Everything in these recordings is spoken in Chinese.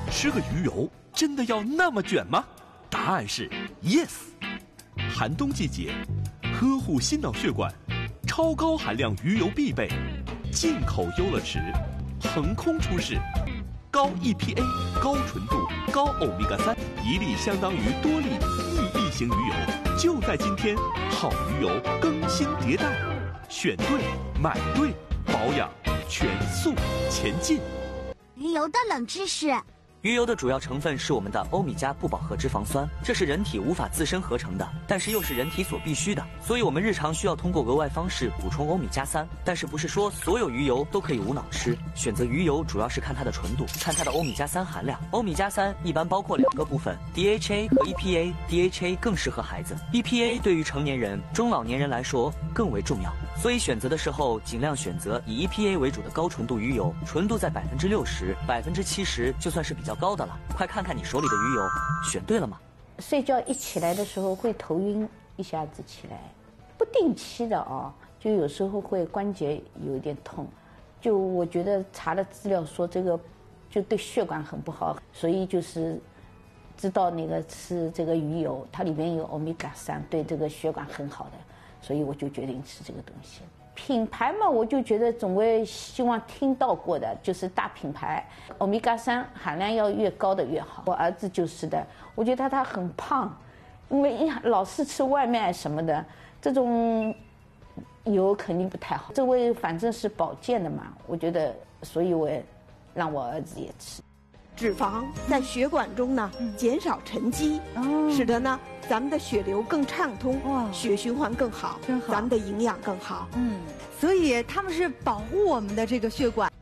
吃个鱼油真的要那么卷吗？答案是 yes。寒冬季节，呵护心脑血管，超高含量鱼油必备。进口优乐池，横空出世，高 EPA、高纯度、高欧米伽3，一粒相当于多粒寓意型鱼油。就在今天，好鱼油更新迭代，选对买对，保养全速前进。 鱼油的冷知识。 鱼油的主要成分是我们的欧米伽不饱和脂肪酸，这是人体无法自身合成的，但是又是人体所必需的，所以我们日常需要通过额外方式补充欧米伽3。但是不是说所有鱼油都可以无脑吃？选择鱼油主要是看它的纯度，看它的欧米伽3含量。欧米伽3一般包括2个部分 ，DHA 和 EPA。DHA 更适合孩子 ，EPA 对于成年人、中老年人来说更为重要。所以选择的时候尽量选择以 EPA 为主的高纯度鱼油，纯度在60%、70%就算是比较高的了。快看看你手里的鱼油，选对了吗？ 睡觉一起来的时候会头晕，一下子起来，不定期的啊，就有时候会关节有一点痛。就我觉得查了资料说这个就对血管很不好，所以就是知道那个吃这个鱼油，它里面有欧米伽3，对这个血管很好的。所以我就决定吃这个东西。品牌嘛，我就觉得总归希望听到过的就是大品牌，欧米伽3含量要越高的越好。我儿子就是的，我觉得他很胖，因为老是吃外卖什么的，这种油肯定不太好。这位反正是保健的嘛，我觉得，所以我也让我儿子也吃。 脂肪在血管中呢减少沉积，使得呢咱们的血流更畅通，血循环更好， 真好， 咱们的营养更好。 所以他们是保护我们的这个血管。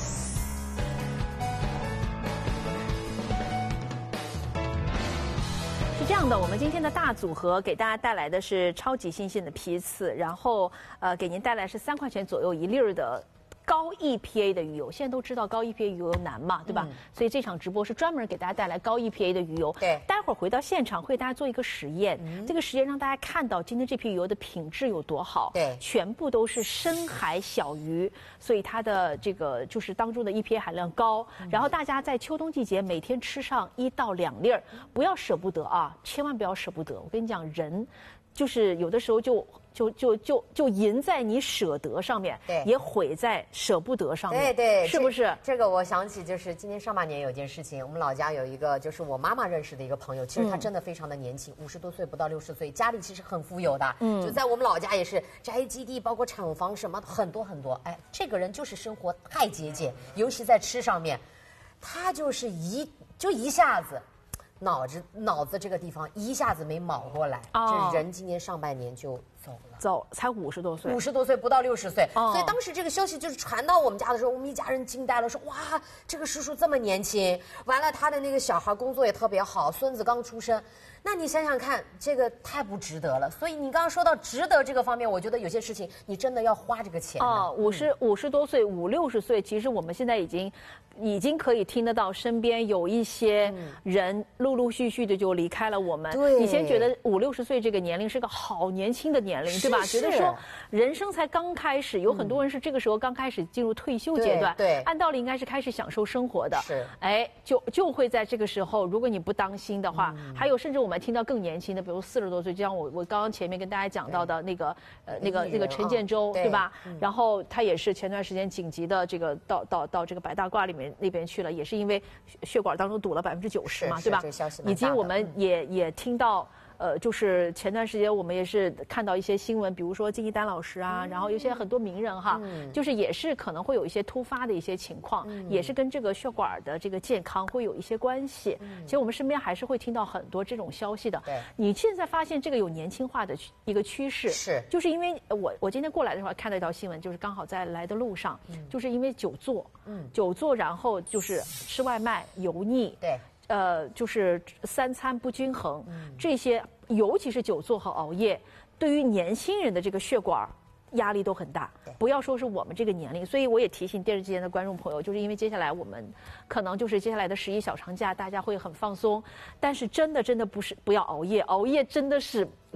是这样的，我们今天的大组合给大家带来的是超级新鲜的批次，然后给您带来是3块钱左右1粒的高 EPA 的鱼油。现在都知道高 EPA 鱼油难嘛，对吧？所以这场直播是专门给大家带来高 EPA 的鱼油。 对， 待会儿回到现场会给大家做一个实验，这个实验让大家看到今天这批鱼油的品质有多好。 对， 全部都是深海小鱼，所以它的这个就是当中的 EPA 含量高。然后大家在秋冬季节每天吃上1到2粒，不要舍不得啊，千万不要舍不得。我跟你讲，人就是有的时候就赢在你舍得上面， 对， 也毁在舍不得上面， 对， 是不是？ 这个我想起就是今年上半年有一件事情，我们老家有一个就是我妈妈认识的一个朋友，其实他真的非常的年轻，50多岁不到60岁，家里其实很富有的，就在我们老家也是宅基地，包括厂房什么很多很多。哎，这个人就是生活太节俭，尤其在吃上面，他就是一下子。脑子这个地方一下子没卯过来，这人今年上半年就走了， 才50多岁 ，50多岁不到60岁，所以当时这个消息就是传到我们家的时候，我们一家人惊呆了，说哇，这个叔叔这么年轻，完了他的那个小孩工作也特别好，孙子刚出生，那你想想看，这个太不值得了。所以你刚刚说到值得这个方面，我觉得有些事情你真的要花这个钱。 50多岁、50、60岁，其实我们现在已经可以听得到身边有一些人陆陆续续的就离开了我们。 对， 以前觉得50、60岁这个年龄是个好年轻的年龄，对吧？觉得说人生才刚开始，有很多人是这个时候刚开始进入退休阶段， 对， 按道理应该是开始享受生活的。 是， 哎，就会在这个时候，如果你不当心的话，还有甚至我们听到更年轻的，比如40多岁，就像我刚刚前面跟大家讲到的那个陈建州，对吧？然后他也是前段时间紧急的这个到这个白大褂那边去了，也是因为血管当中堵了90%嘛，对吧？以及我们也听到。就是前段时间我们也是看到一些新闻，比如说金一丹老师啊，然后有些很多名人哈，就是也是可能会有一些突发的一些情况，也是跟这个血管的这个健康会有一些关系。其实我们身边还是会听到很多这种消息的。你现在发现这个有年轻化的一个趋势， 是就是因为我今天过来的时候看到一条新闻，就是刚好在来的路上，就是因为久坐，然后就是吃外卖油腻， 对。 就是3餐不均衡，这些尤其是久坐和熬夜，对于年轻人的这个血管压力都很大。不要说是我们这个年龄，所以我也提醒电视机前的观众朋友，就是因为接下来我们可能就是接下来的11小长假，大家会很放松，但是真的不要熬夜，熬夜真的是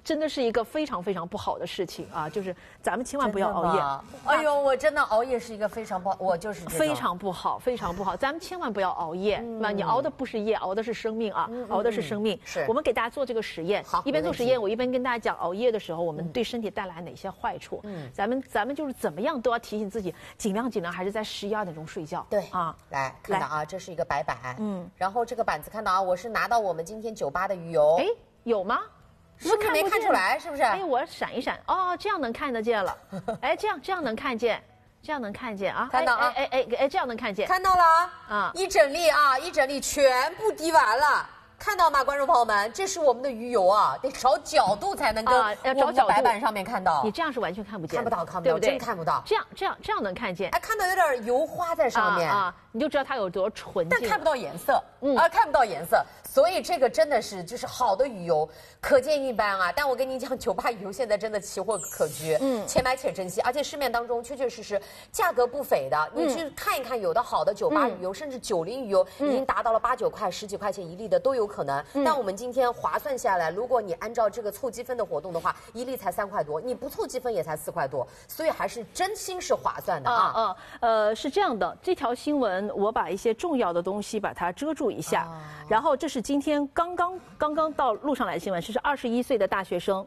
真的是一个非常非常不好的事情啊！就是咱们千万不要熬夜。 哎呦，我真的熬夜是一个非常不好，我就是非常不好，非常不好。咱们千万不要熬夜，那你熬的不是夜，熬的是生命啊，熬的是生命。 是。 我们给大家做这个实验，一边做实验，我一边跟大家讲熬夜的时候，我们对身体带来哪些坏处。咱们就是怎么样都要提醒自己，尽量还是在11、12点钟睡觉。 对啊，来看到啊，这是一个白板，然后这个板子看到啊，我是拿到我们今天酒吧的鱼油。 哎，有吗？ 是不是没看出来？是不是？ 哎，我闪一闪，哦，这样能看得见了。哎，这样能看见，这样能看见啊。 看到啊？ 哎，这样能看见。 看到了啊！一整粒全部滴完了。看到吗，观众朋友们？这是我们的鱼油啊，得找角度才能跟我们的白板上面看到。 你这样是完全看不见， 看不到，对不对？真看不到。 这样能看见。 哎，看到有点油花在上面啊，你就知道它有多纯净。 但看不到颜色，看不到颜色，所以这个真的是就是好的鱼油，可见一斑啊。但我跟你讲，酒吧鱼油现在真的奇货可居，且买且珍惜，而且市面当中确确实实价格不菲的。你去看一看，有的好的酒吧鱼油，甚至90鱼油已经达到了8、9块、10几块钱1粒的都有可能。但我们今天划算下来，如果你按照这个凑积分的活动的话，1粒才3块多，你不凑积分也才4块多，所以还是真心是划算的啊。 是这样的，这条新闻我把一些重要的东西把它遮住一下，然后这是今天刚刚到路上来的新闻，这是21岁的大学生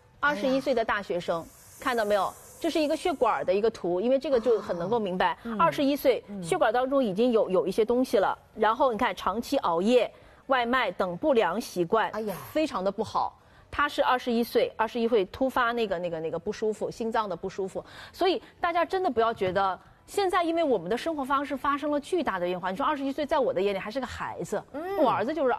，21岁的大学生，看到没有？这是一个血管的一个图，因为这个就很能够明白，21岁血管当中已经有一些东西了，然后你看长期熬夜、外卖等不良习惯，非常的不好。他是21岁突发那个不舒服，心脏的不舒服，所以大家真的不要觉得。现在因为我们的生活方式发生了巨大的变化，你说21岁在我的眼里还是个孩子，我儿子就是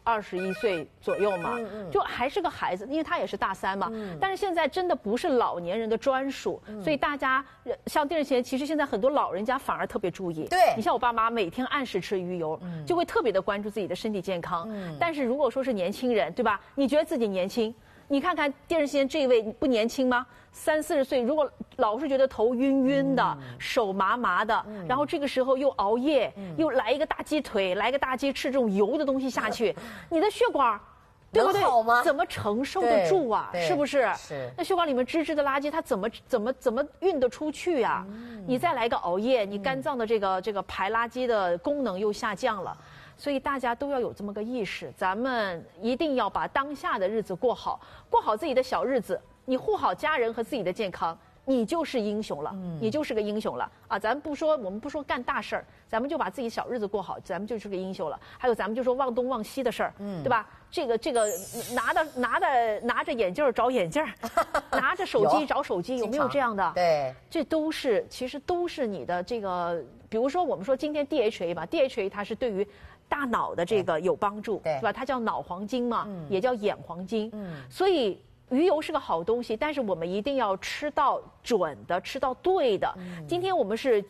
21岁左右嘛，就还是个孩子，因为他也是大3嘛。但是现在真的不是老年人的专属，所以大家像电视前，其实现在很多老人家反而特别注意。 对， 你像我爸妈每天按时吃鱼油，就会特别的关注自己的身体健康。但是如果说是年轻人，对吧？你觉得自己年轻？你看看电视前这位不年轻吗？30、40岁，如果老是觉得头晕晕的、手麻麻的，然后这个时候又熬夜，又来一个大鸡腿，来个大鸡翅，这种油的东西下去，你的血管，对不对？怎么承受得住啊？是不是？ 是。 那血管里面脂质的垃圾，它怎么运得出去呀？你再来个熬夜，你肝脏的这个排垃圾的功能又下降了。所以大家都要有这么个意识，咱们一定要把当下的日子过好，过好自己的小日子，你护好家人和自己的健康，你就是英雄了，你就是个英雄了啊！我们不说干大事儿，咱们就把自己小日子过好，咱们就是个英雄了。还有咱们就说忘东忘西的事儿，对吧？这个拿着眼镜找眼镜，拿着手机找手机，有没有这样的？ 对， 这其实都是你的这个，比如说我们说今天 DHA 吧 ，DHA 它是对于大脑的这个有帮助，对吧？它叫脑黄金嘛，也叫眼黄金。所以鱼油是个好东西，但是我们一定要吃到准的，吃到对的。今天我们是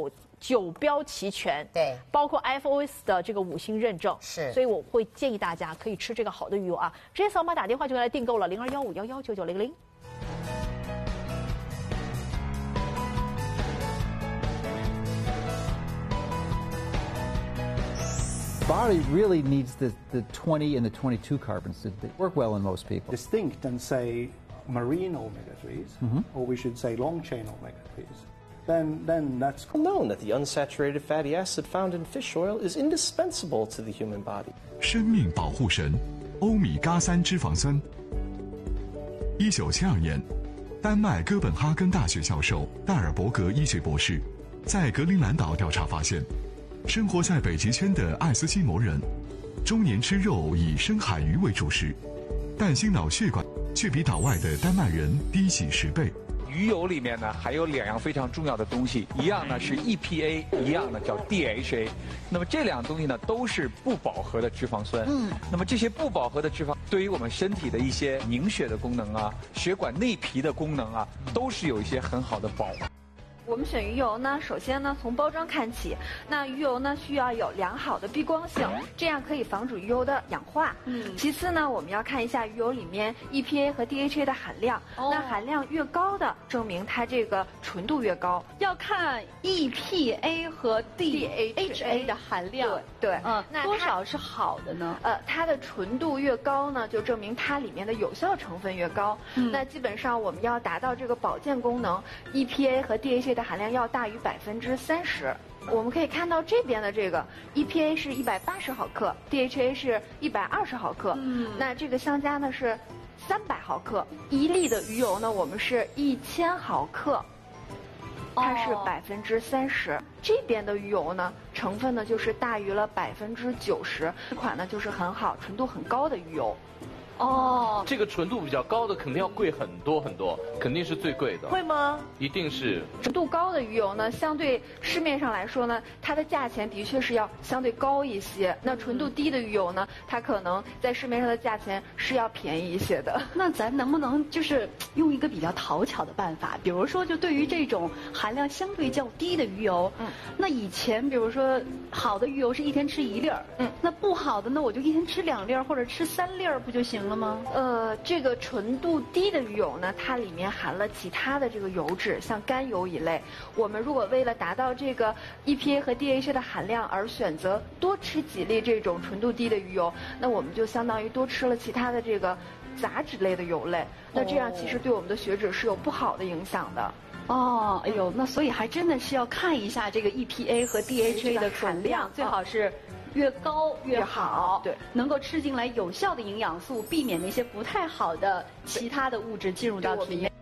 9标齐全，对，包括 FOS 的这个5星认证，是。所以我会建议大家可以吃这个好的鱼油啊，直接扫码打电话就来订购了，0215119900。 Body really needs the 20 and the 22 carbons to work well in most people. Distinct and say marine omega-3s, or we should say long-chain omega-3s, then that's known that the unsaturated fatty acid found in fish oil is indispensable to the human body. 生命保护神，欧米伽3脂肪酸。1972年，丹麦哥本哈根大学教授戴尔伯格医学博士在格陵兰岛调查发现。生活在北极圈的爱斯基摩人，终年吃肉以深海鱼为主食，但心脑血管却比岛外的丹麦人低几10倍。 鱼油里面呢还有2样非常重要的东西，一样呢是 EPA， 一样呢叫 DHA。那么这2样东西呢都是不饱和的脂肪酸。那么这些不饱和的脂肪对于我们身体的一些凝血的功能啊、血管内皮的功能啊，都是有一些很好的保护。 我们选鱼油呢，首先呢从包装看起，那鱼油呢需要有良好的避光性，这样可以防止鱼油的氧化。其次呢，我们要看一下鱼油里面 EPA 和 DHA 的含量，那含量越高的，证明它这个纯度越高。 要看 EPA 和 DHA 的含量。 对， 那多少是好的呢？ 它的纯度越高呢，就证明它里面的有效成分越高。那基本上我们要达到这个保健功能 ，EPA 和 DHA 的含量要大于30%。我们可以看到这边的这个 EPA 是180毫克 ，DHA 是120毫克。那这个相加呢是300毫克。1粒的鱼油呢，我们是1000毫克。它是30%，这边的鱼油呢，成分呢就是大于了90%，这款呢就是很好、纯度很高的鱼油。 这个纯度比较高的肯定要贵很多很多，肯定是最贵的。 会吗？ 一定是。 纯度高的鱼油呢，相对市面上来说呢，它的价钱的确是要相对高一些。那纯度低的鱼油呢，它可能在市面上的价钱是要便宜一些的。 那咱能不能就是用一个比较讨巧的办法，比如说就对于这种含量相对较低的鱼油，那以前比如说好的鱼油是一天吃1粒儿，那不好的呢我就一天吃2粒儿或者吃3粒儿不就行了吗？ 这个纯度低的鱼油呢，它里面含了其他的这个油脂，像甘油一类。我们如果为了达到这个 EPA 和 DHA 的含量而选择多吃几粒这种纯度低的鱼油，那我们就相当于多吃了其他的这个杂质类的油类。那这样其实对我们的血脂是有不好的影响的。 哎呦，那所以还真的是要看一下这个 EPA 和 DHA 的含量，最好是越高越好，对，能够吃进来有效的营养素，避免那些不太好的其他的物质进入到体内。